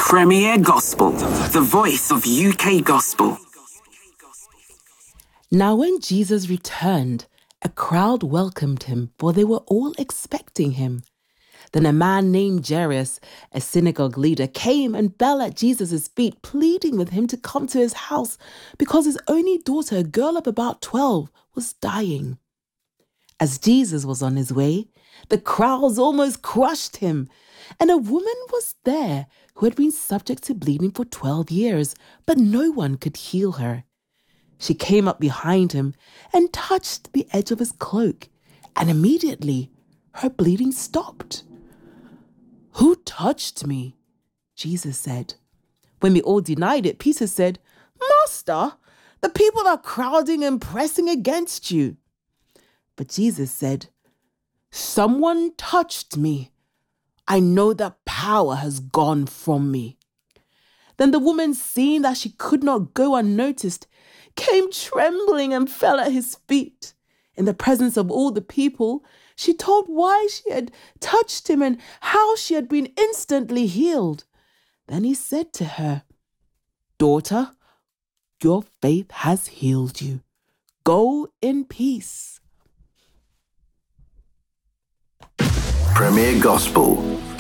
Premier Gospel, the voice of UK Gospel. Now when Jesus returned, a crowd welcomed him, for they were all expecting him. Then a man named Jairus, a synagogue leader, came and fell at Jesus' feet, pleading with him to come to his house because his only daughter, a girl of about 12, was dying. As Jesus was on his way, the crowds almost crushed him, and a woman was there who had been subject to bleeding for 12 years, but no one could heal her. She came up behind him and touched the edge of his cloak, and immediately her bleeding stopped. "Who touched me?" Jesus said. When they all denied it, Peter said, "Master, the people are crowding and pressing against you." But Jesus said, "Someone touched me. I know that power has gone from me." Then the woman, seeing that she could not go unnoticed, came trembling and fell at his feet. In the presence of all the people, she told why she had touched him and how she had been instantly healed. Then he said to her, "Daughter, your faith has healed you. Go in peace." Premier Gospel.